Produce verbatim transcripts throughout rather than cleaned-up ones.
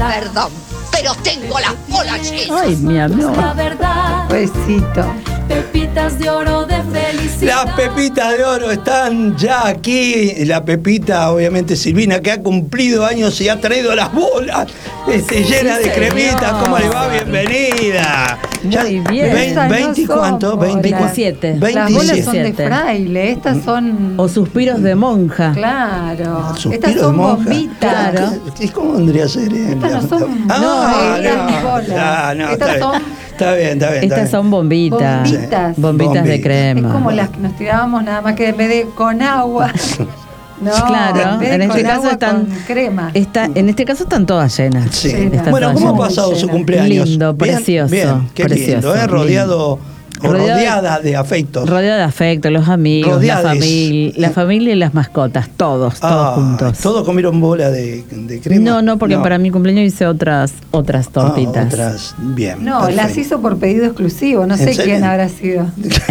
Perdón, pero tengo la cola llena. Ay, mi amor. La verdad. Besito. Pepitas de oro de felicidad. Las pepitas de oro están ya aquí. La pepita, obviamente, Silvina, que ha cumplido años y ha traído las bolas este, llenas de cremitas. ¿Cómo le va? Bienvenida. Ya, Muy bien. veinte, veinte, no ¿cuánto? son veinte, veintisiete. Las bolas son de veintisiete. fraile, estas son... O suspiros de monja. Claro. Suspiro Estas de son monja. bombitas. Claro. ¿Y cómo vendría a ser? eh? Estas no son... Ah, no, estas no. ni bolas. Ah, no, Estas está son... bien. Está bien, está bien. Estas está son bombitas. Bombitas. Bombitas de Bombitas. crema. Es como las que nos tirábamos, nada más que en vez de con agua. No, Claro, en, vez de en este con caso agua, están- con crema. Está, en este caso están todas llenas. Sí. Están Bueno, todas ¿cómo ha llenas. pasado su Llenas. cumpleaños? Lindo, Bien, precioso, Bien, qué precioso, lindo, ¿eh? lindo. Rodeado, o Rodeado- rodeada de afectos. Rodeada de afecto, los amigos, Rodeades. la familia, la familia y las mascotas, todos, todos Ah, juntos. ¿Todos comieron bola de, de crema? No, no, porque para mi cumpleaños hice otras otras Ah, tortitas. otras, bien. No, perfecto. las hizo por pedido exclusivo, no ¿En sé serio? quién habrá sido.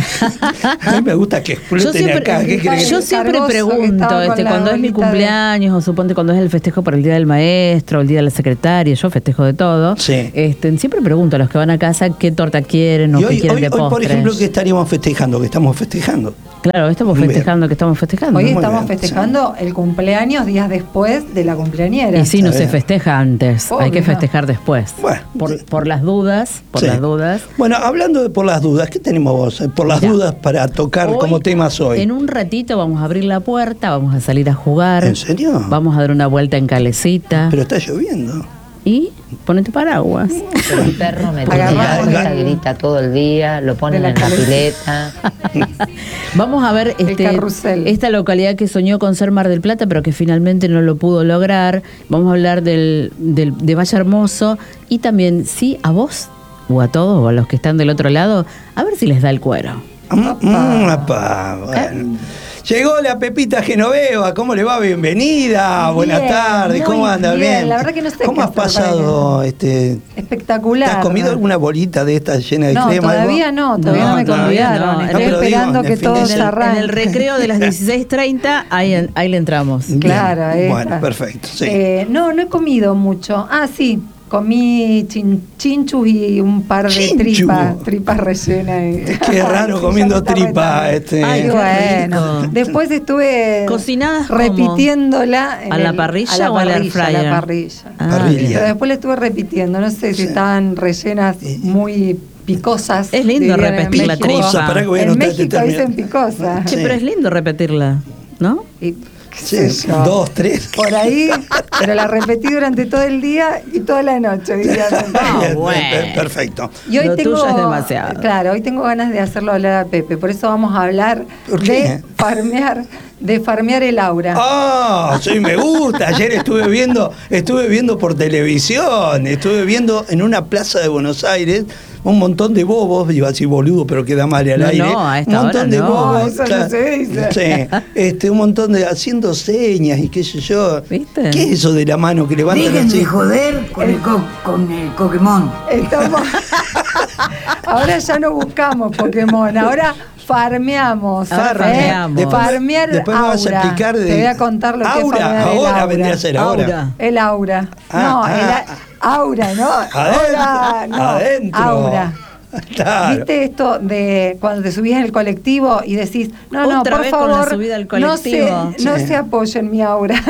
A mí me gusta que Yo exploten siempre, acá. ¿Qué crees? yo El siempre cargoso que pregunto, estaba con este, la cuando es mi bolita de- cumpleaños, o suponte cuando es el festejo por el Día del Maestro, o el Día de la Secretaria, yo festejo de todo. Sí. Este, siempre pregunto a los que van a casa qué torta quieren o Y qué hoy, quieren hoy, de hoy, por postres. ejemplo, ¿qué estaríamos festejando? Que estamos festejando. Claro, estamos Bien. festejando que estamos festejando. Hoy Muy estamos bien, festejando el cumpleaños días después de la cumpleañera. Y sí, no Está se bien. festeja antes, hay que Obvio. festejar después. Bueno. por, por las dudas, por Sí. las dudas. Bueno, hablando de por las dudas, ¿qué tenemos vos? eh, Por las Mirá. dudas para tocar Hoy, como temas hoy. En un ratito vamos a abrir la puerta, vamos a salir a jugar. ¿En serio? Vamos a dar una vuelta en calecita. Pero está lloviendo. Y ponete paraguas. El perro me Agarramos grita, el- grita todo el día, lo ponen de la en la cabeza. pileta. Vamos a ver este, carrusel. esta localidad que soñó con ser Mar del Plata, pero que finalmente no lo pudo lograr. Vamos a hablar del, del- de Valle Hermoso y también, sí, a vos o a todos o a los que están del otro lado, a ver si les da el cuero. Mm, mm, apá, bueno. Llegó la Pepita Genoveva, ¿cómo le va? Bienvenida, buenas Bien, tardes, ¿cómo muy anda? bien, Bien. la verdad que no sé ¿Cómo qué has hacer para pasado? Este, ¿Te Espectacular. has comido alguna bolita de estas llena de No, crema? todavía algo? no, todavía no, No, me todavía convidaron. no. Estoy No, pero digo, esperando en que el fin todo de se En el, arranque. en el recreo de las dieciséis treinta, ahí, ahí le entramos. Bien. Claro, ahí Bueno, está. perfecto, sí. Eh, no, no he comido mucho. Ah, sí, comí chin- chinchus y un par de Chinchu. tripas, tripas rellenas. y- Qué raro Sí, comiendo ya me está tripa, retando. este. Ay, Y qué bueno, rico. después estuve ¿Cocinadas cómo? repitiéndola en ¿A la el- parrilla a la o al air parrilla, a fryer? la parrilla. Ah, Parrilla. bien. Pero después le estuve repitiendo, no sé si Sí. estaban rellenas muy picosas. Es lindo dirían en repetir la México. tripa. Pará que voy a En anotar este México término. dicen picosas. Che, Sí. pero es lindo repetirla, ¿no? Y, qué Sí, sé yo. dos, tres. Por ahí, pero la repetí durante todo el día y toda la noche. diría. Ah, Bien, bueno. bien, perfecto. Y hoy Lo tengo, tuyo es demasiado. Claro, hoy tengo ganas de hacerlo hablar a Pepe, por eso vamos a hablar ¿Por qué? de farmear, de farmear el aura. Ah, sí, me gusta. Ayer estuve viendo, estuve viendo por televisión, estuve viendo en una plaza de Buenos Aires un montón de bobos, iba a decir boludo, pero queda mal al No, aire. no, a esta un montón hora de no. bobos. Eso no claro, se dice. Sí, este, un montón de haciendo señas y qué sé yo. ¿Viste? ¿Qué es eso de la mano que levantan Dejen así? de joder con el, co- con el Pokémon. Estamos... ahora ya no buscamos Pokémon, ahora farmeamos. Ahora ¿eh? farmeamos. Después- Farmear después me vas a aura. explicar de- Te voy a contar lo que es Aura, farmear el ahora aura. vendría a ser ahora. Aura. El aura. Ah, no, ah, el a- aura, ¿no? Adentro, Aura, no. adentro. Aura. Claro. ¿Viste esto de cuando te subís en el colectivo y decís, no, no, Otra por vez con favor, la subida al no se, colectivo. no Sí. se apoyen mi aura.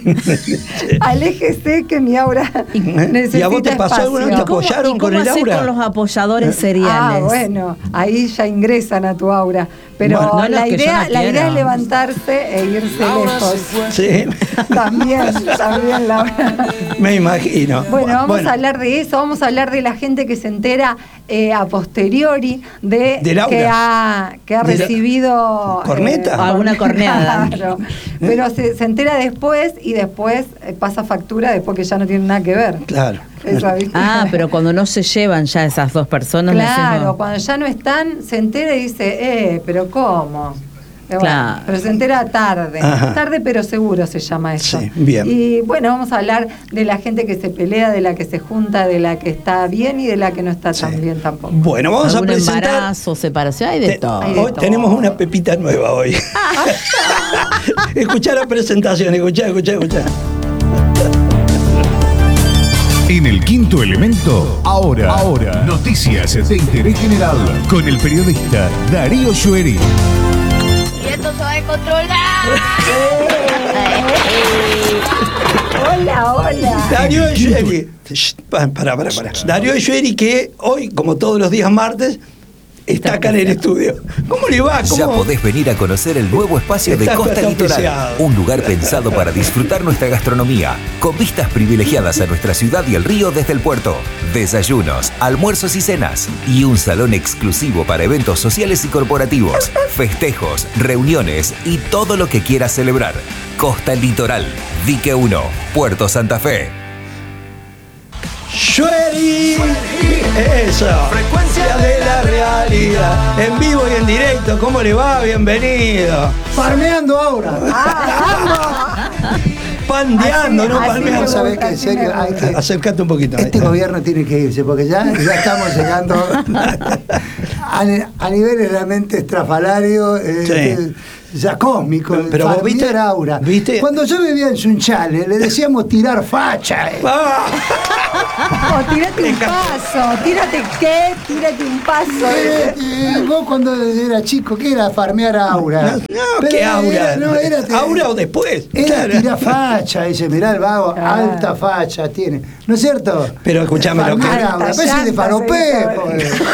Aléjese que mi aura necesita ¿Y a vos te pasó espacio. alguna vez? ¿Te ¿Cómo- apoyaron y con cómo el hacés aura? con los apoyadores seriales? Ah, bueno, ahí ya ingresan a tu aura. Pero Bueno, no los la, que yo idea, no la idea quiero. es levantarse e irse lejos. Sí, También, también Laura. me imagino. Bueno, vamos Bueno, a hablar de eso, vamos a hablar de la gente que se entera eh, a posteriori de Del aura. que ha, que ha De la- recibido ¿Corneta? Alguna corneada. Claro. Pero se, se entera después y después eh, pasa factura después que ya no tiene nada que ver. Claro. Esa, ¿viste? Ah, pero cuando no se llevan ya esas dos personas. Claro, decimos, cuando ya no están, se entera y dice, eh, pero ¿cómo? Eh, bueno, Claro. pero se entera tarde, Ajá. tarde pero seguro se llama eso. Sí, bien. Y bueno, vamos a hablar de la gente que se pelea, de la que se junta, de la que está bien y de la que no está tan Sí. bien tampoco. Bueno, vamos a algún presentar. embarazo, separación, hay de Te- todo. Hay de Hoy todo. tenemos una pepita nueva hoy. Escuchá la presentación, escuchá, escuchá, escuchá. En el Quinto Elemento, ahora, ahora, noticias de interés general con el periodista Darío Shueri. Y esto se va a controlar. Hola, hola. Darío Shueri. Para, para, para. Darío Shueri, que hoy, como todos los días martes, está acá en el estudio. ¿Cómo le va? ¿Cómo? Ya podés venir a conocer el nuevo espacio de Está- Costa está Litoral. auspiciado. Un lugar pensado para disfrutar nuestra gastronomía, con vistas privilegiadas a nuestra ciudad y el río desde el puerto. Desayunos, almuerzos y cenas. Y un salón exclusivo para eventos sociales y corporativos, festejos, reuniones y todo lo que quieras celebrar. Costa Litoral, Dique uno, Puerto Santa Fe. Shueri. Eso. Frecuencia de la realidad. En vivo y en directo. ¿Cómo le va? Bienvenido. Farmeando ahora. Pandeando, no así palmeando. me ¿Sabés gusta, que en así serio me hay que... Acércate un poquito. Este gobierno tiene que irse porque ya, ya estamos llegando a, a niveles realmente estrafalarios, eh, Sí. ya cósmicos. Pero- pero vos farmear viste- aura. viste- Cuando yo vivía en Sunchales le decíamos tirar facha. eh. ¡Ah! O tírate un paso, tírate qué, tírate un paso. Eh, eh, vos cuando era chico, ¿qué era farmear aura? No, Pero ¿qué era- aura? no, era- ¿Aura o después? Era Claro. tirar facha, dice, mirá el vago, Ah. alta facha tiene. ¿No es cierto? Pero escuchame lo que- Farmear Alta aura, especie de llanta, faropeo. se dice.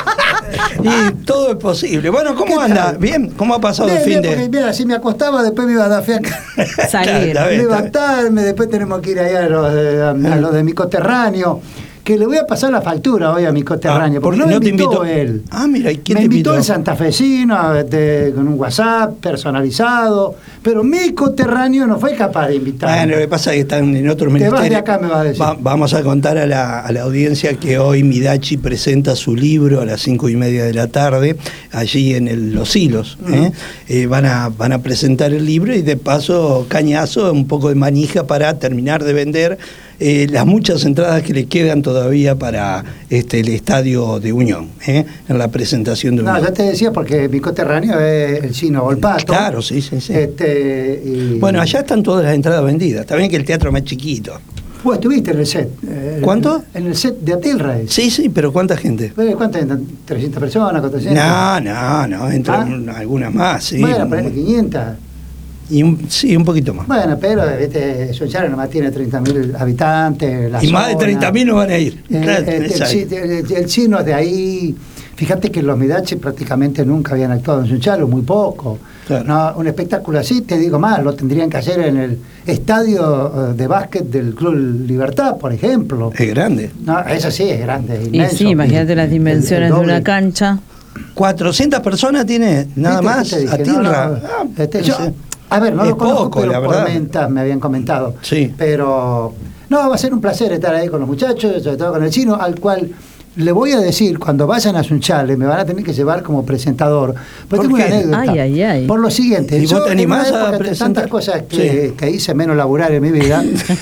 Y todo es posible. Bueno, ¿cómo ¿Qué anda? tal? ¿Bien? ¿Cómo ha pasado Bien, el fin bien, porque, de...? mira, si me acostaba, después me iba a dar fiaca. Salir. Está bien, está bien. Levantarme, después tenemos que ir allá a los de, a los de mi coterráneo. Que le voy a pasar la factura hoy a mi coterráneo, Ah, porque ¿por no qué me no te invitó, invitó? él. Ah, mira, ¿y quién me te invitó invitó? el santafesino este, con un WhatsApp personalizado, pero mi coterráneo no fue capaz de invitarme. Bueno, lo que pasa es que están en otros Te vas ministerios. de acá, me vas a decir. Va- vamos a contar a la, a la audiencia que hoy Midachi presenta su libro a las cinco y media de la tarde, allí en el Los Hilos. ¿eh? Eh, van, a, van a presentar el libro y de paso, cañazo, un poco de manija para terminar de vender eh, las muchas entradas que le quedan todavía para este, el estadio de Unión, ¿eh? en la presentación de No, Unión. ya te decía porque mi coterráneo es el chino Volpato. Claro, sí, sí, sí. Este, y- Bueno, allá están todas las entradas vendidas. Está bien que el teatro es más chiquito. Vos estuviste en el set. eh, ¿Cuánto? En el set de Atilra. es. Sí, sí, pero ¿cuánta gente? Eh, ¿Cuántas entran? ¿trescientas personas? ¿cuatrocientas? No, no, no, entran algunas más, sí. Bueno, ponele quinientas. Y un, sí, un poquito más. Bueno, pero viste, Sunchales nomás tiene treinta mil habitantes. la Y más de zona. treinta mil no van a ir. Eh, Claro, eh, es el, ahí. chi- el- el chino es de ahí. Fíjate que los Midachi prácticamente nunca habían actuado en Sunchales, muy poco. Claro. No, un espectáculo así, te digo más, lo tendrían que hacer en el estadio eh, de básquet del Club Libertad, por ejemplo. Es grande. No, eso sí es grande, es Y inmenso. sí, imagínate las El- el dimensiones de doble. una cancha. cuatrocientas personas tiene, nada ¿Viste? más, Te dije, a no, Tilra. no, Ah, este, no yo- sé. a ver, no Es lo conozco, poco, pero la por verdad. ventas me habían comentado. Sí. Pero, no, va a ser un placer estar ahí con los muchachos, sobre todo con el chino, al cual le voy a decir, cuando vayan a Sunchales, me van a tener que llevar como presentador. Pero ¿Por tengo una qué? anécdota. Ay, ay, ay. Por lo siguiente, ¿Y vos yo te en animás una a época de presentar? tantas cosas que, Sí. que hice menos laburar en mi vida,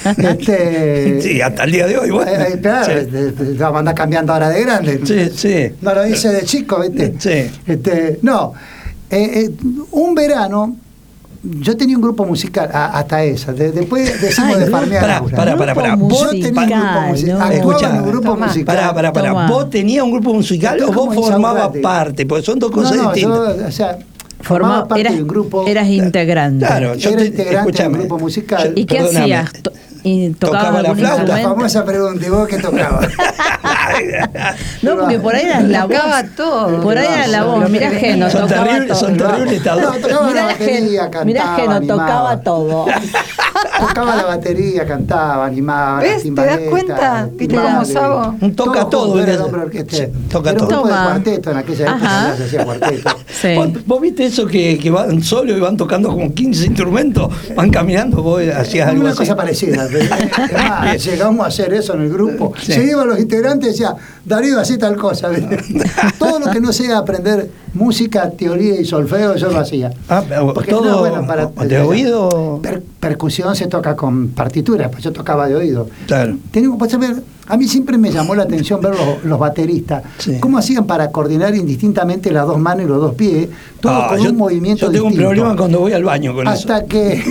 este, Sí, hasta el día de hoy, bueno. eh, eh, claro, Sí. eh, eh, vamos a andar cambiando ahora de grande. Sí, sí. No lo hice de chico, ¿viste? Sí. Este, no, eh, eh, un verano yo tenía un grupo musical, a- hasta esa. de- después decimos Ay, de grupo- farmear. Pará, Laura. pará, pará, pará. Grupo Vos Yo tenía un grupo musical, musical. no. Actuaba Escuchá, en un grupo Tomá. musical. Pará, pará, pará. Toma. ¿Vos tenías un grupo musical Esto o es vos como formabas Insaurrate. parte? Porque son dos cosas no, no, distintas. yo, o sea, Formaba, formaba parte eras, de un grupo. eras integrante. Claro, yo Era te, integrante de un escúchame. grupo musical. ¿Y qué Perdóname. hacías? To- ¿Y tocabas Tocaba la algún flauta. La instrumento? famosa pregunta, ¿y vos qué tocabas? No, porque por ahí eras la voz. Tocaba todo. Por ahí era la voz. Lo Mirá que Geno, Son tocaba terribles, todo. son terribles estas No, dos. tocaba la Mirá batería, Geno, cantaba, mirá Geno, animaba. tocaba todo. Tocaba la batería, cantaba, animaba. las ¿Ves? ¿Te das timbaletas, cuenta? ¿Viste timbales. cómo Sabo? Un toca Todo todo. junto, era ¿ves? el hombre orquesta. Sí, toca Era un todo. grupo de Toma. cuarteto en aquella época, Ajá. ya se hacía cuarteto. Sí. ¿Vos, vos viste eso que, que van solo y van tocando como quince instrumentos? Van caminando, vos hacías algo Una así. cosa parecida. Es más, llegamos a hacer eso en el grupo. Sí. Se iban los integrantes y decía, Darío, así tal cosa. ¿viste? Todo lo que no sea aprender música, teoría y solfeo, yo lo hacía. Ah, pero Porque, todo no, bueno, para- de oído. Per- percusión se toca con partituras, pues yo tocaba de oído. Claro. Tenemos, pues, a ver, a mí siempre me llamó la atención ver los, los bateristas, Sí. cómo hacían para coordinar indistintamente las dos manos y los dos pies, todo Ah, con yo, un movimiento Yo tengo distinto. un problema cuando voy al baño con hasta eso. que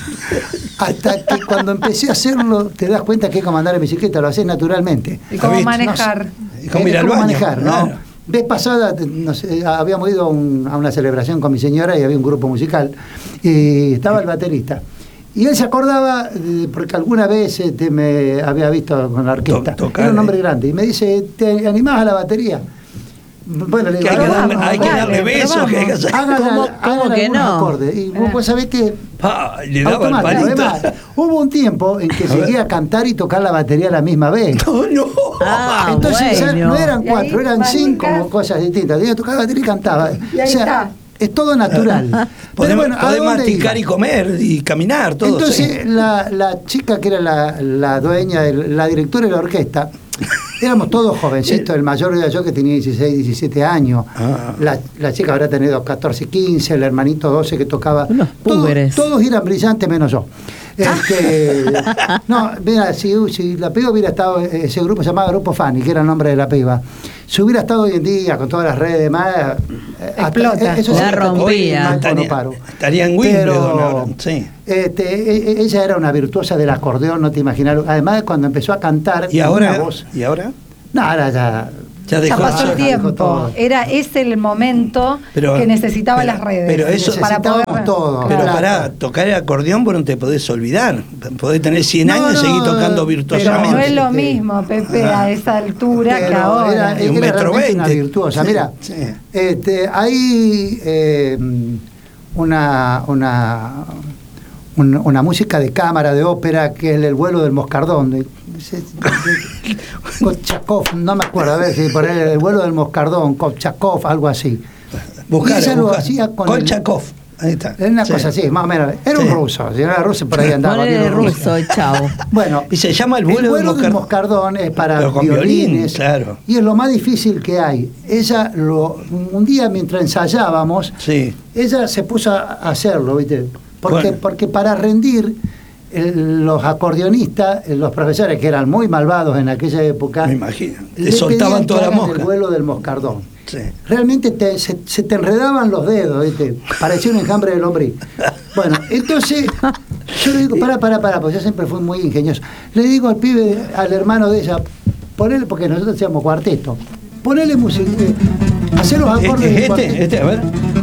hasta que cuando empecé a hacerlo te das cuenta que es como andar en bicicleta, lo haces naturalmente. ¿Y cómo ¿Viste? manejar? Es como Es ir al como baño. manejar, ¿no? Claro. Vez pasada, no sé, habíamos ido a, un- a una celebración con mi señora y había un grupo musical y estaba el baterista. Y él se acordaba, eh, porque alguna vez este, me había visto con la orquesta. To- tocar, Era un hombre eh. grande. Y me dice, ¿te animás a la batería? Bueno, le Que digo, hay que darle, "Vamos, hay que dale, darle pero besos, vamos". que hay que hacer. Hagan, ¿Cómo- hagan cómo que algunos no? acordes. Y vos, vos sabés que Pa, le daba el automático. palito. Además, hubo un tiempo en que A ver. llegué a cantar y tocar la batería a la misma vez. No, no. Ah, Entonces ya bueno. no eran Y ahí cuatro, eran cinco manejas. cosas distintas. Yo tocaba batería y cantaba. Y ahí o sea, está. es todo natural. Pero Podemos, bueno, ¿a podemos dónde masticar iba? y comer y caminar, todo. Entonces sí. la, la chica que era la, la dueña, el- la directora de la orquesta, éramos todos jovencitos, el mayor era yo que tenía dieciséis, diecisiete años, Ah. la, la chica habrá tenido catorce, quince, el hermanito doce que tocaba, Unos todos, púberes. todos eran brillantes menos yo. Este, no, mira, si, si la piba hubiera estado, ese grupo se llamaba Grupo Fanny, que era el nombre de la piba, si hubiera estado hoy en día con todas las redes más, eh, hasta- Explota. eso La sí, rompía. hoy más no Estaría- paro. estaría en Wimbledon Pero, ahora, sí. este, e- e- ella era una virtuosa del acordeón, no te imaginas. Además, cuando empezó a cantar, ¿Y con ahora? una voz. ¿Y ahora? No, ahora ya. Ya Ya dejó. pasó Ah, el dijo tiempo. todo. Era ese el momento Pero- que necesitaba pero- las redes. pero eso- para poder Necesitábamos todo. Pero Claro. para tocar el acordeón vos no te podés olvidar. Podés tener cien No, años y no, seguir tocando pero virtuosamente. no es lo Este, mismo, Pepe, ah. a esa altura Pero que ahora. Era, Y un era metro realmente una veinte. virtuosa. Sí, Mira, sí. este, hay eh, una, una, un- una música de cámara, de ópera, que es El vuelo del moscardón. De, de- de- Kochakov, no me acuerdo, a ver si por ahí El vuelo del moscardón, Kochakov, algo así. Buscar, Y ella lo hacía con el- Kolchakov. Ahí está. Era una Sí. cosa así, más o menos. Era Sí. un ruso, si no era ruso por ahí andaba. Ponele cualquier ruso, chao. Bueno, Y se llama El vuelo, del del moscardón es para Pero con violín, violines, claro. y es lo más difícil que hay. Ella, lo, un día mientras ensayábamos, Sí. ella se puso a hacerlo, ¿viste? Porque, Bueno. porque para rendir, el- los acordeonistas, eh, los profesores que eran muy malvados en aquella época, Me imagino. le Le soltaban pedían toda que la hagan mosca. El vuelo del moscardón. Sí. Realmente te- se, se te enredaban los dedos, ¿viste? Parecía un enjambre de lombriz. Bueno, entonces yo le digo, para, para, para, porque yo siempre fui muy ingenioso. Le digo al pibe, al hermano de ella, ponele, porque nosotros hacíamos cuarteto, ponele música, eh, hacer los acordes del Este, cuarteto. este, a ver.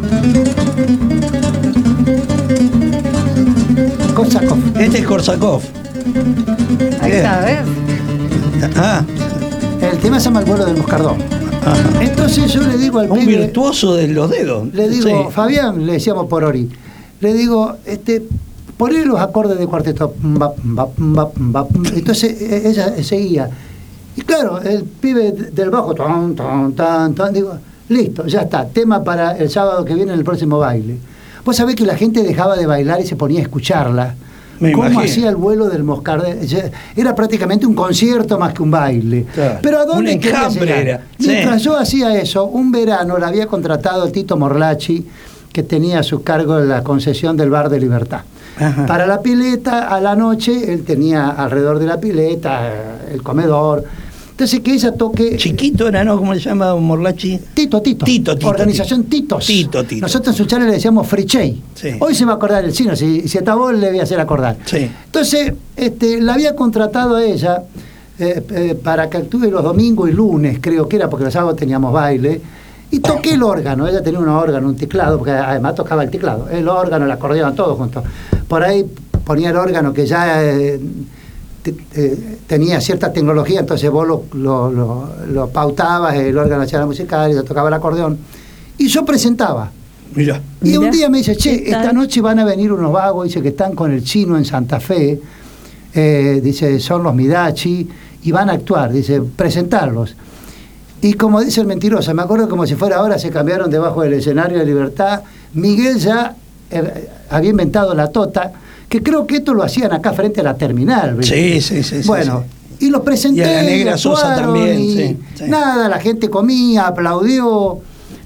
Korsakov. Este es Korsakov. Ahí Bien. está, ¿ves? Ah, El tema se llama El vuelo del moscardón. ajá. Entonces yo le digo al Un pibe, virtuoso de los dedos. le digo, Sí. Fabián, le decíamos por Ori, le digo, este, poné los acordes de cuarteto. Ba, ba, ba, ba. Entonces e- ella seguía. Y claro, el pibe del bajo, tan, tan, tan, tan, digo, listo, ya está, tema para el sábado que viene en el próximo baile. Vos sabés que la gente dejaba de bailar y se ponía a escucharla. Me Cómo imagino. hacía el vuelo del moscardón. Era prácticamente un concierto más que un baile. Claro. Pero ¿a dónde Un quería enjambre llegar? era. Sí. Mientras yo hacía eso, un verano la había contratado el Tito Morlachi, que tenía a su cargo la concesión del Bar de Libertad. Ajá. Para la pileta, a la noche, él tenía alrededor de la pileta eh, el comedor. Entonces, que ella toque... Chiquito era, ¿no? ¿Cómo se llama Morlachi? Tito, Tito. Tito, Tito, Organización Tito. Titos. Tito, Tito. Nosotros en su charla le decíamos Frichey. Sí. Hoy se va a acordar el chino, si, si está vos le voy a hacer acordar. Sí. Entonces, este, la había contratado a ella eh, eh, para que actúe los domingos y lunes, creo que era, porque los sábados teníamos baile. Y toqué el órgano, ella tenía un órgano, un teclado, porque además tocaba el teclado, el órgano, el acordeón, todo junto. Por ahí ponía el órgano que ya eh, te- eh, tenía cierta tecnología, entonces vos lo, lo, lo, lo pautabas, el órgano hacía la musical, y yo tocaba el acordeón. Y yo presentaba. Mira. Y un Mirá, día me dice, che, ¿qué tal? esta noche van a venir unos vagos, dice que están con el chino en Santa Fe, eh, dice, son los Midachi, y van a actuar, dice, presentarlos. Y como dice el mentiroso, me acuerdo como si fuera ahora, se cambiaron debajo del escenario de Libertad. Miguel ya eh, había inventado la tota, que creo que esto lo hacían acá frente a la terminal. ¿viste? Sí, sí, sí. sí, Bueno, sí. y los presenté. Y a la Negra y Sosa actuaron, también, y sí, sí. Nada, la gente comía, aplaudió.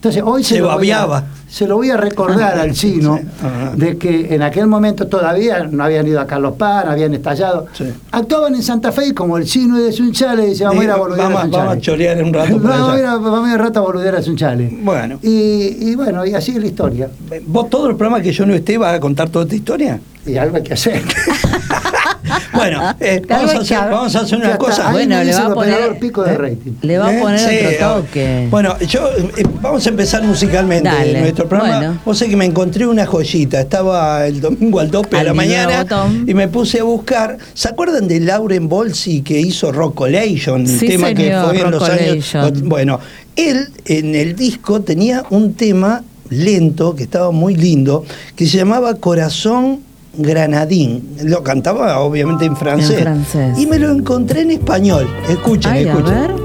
Entonces hoy se, Se lo voy a, babeaba. se lo voy a recordar al chino Sí. Ajá. de que en aquel momento todavía no habían ido a Carlos Paz, no habían estallado. Sí. Actuaban en Santa Fe y como el chino es de Sunchales, dice, vamos a ir a boludear Vamos, a Sunchales. vamos a chorear un rato por vamos, a ir allá. a, vamos a ir un rato a boludear a Sunchales. Bueno. Y, y bueno, y así es la historia. ¿Vos todo el programa que yo no esté vas a contar toda esta historia? Y algo hay que hacer. Bueno, eh, vamos, a hacer, vamos a hacer una Ya está, cosa. ahí Bueno, me le dice va a el poner- operador pico de ¿Eh? rating. Le va a ¿Eh? poner Sí, otro toque. Bueno, yo eh, vamos a empezar musicalmente Dale, nuestro programa. bueno. Vos sé que me encontré una joyita. Estaba el domingo al dope de Al la video mañana botón. y me puse a buscar. ¿Se acuerdan de Lauren Bolsi que hizo Rockolation? El Sí, tema que señor, fue en los años. Rockolation. Bueno, él en el disco tenía un tema lento que estaba muy lindo que se llamaba Corazón Granadín. Lo cantaba obviamente en francés. En francés. Y me lo encontré en español. Escuchen, Ay, a escuchen. ver.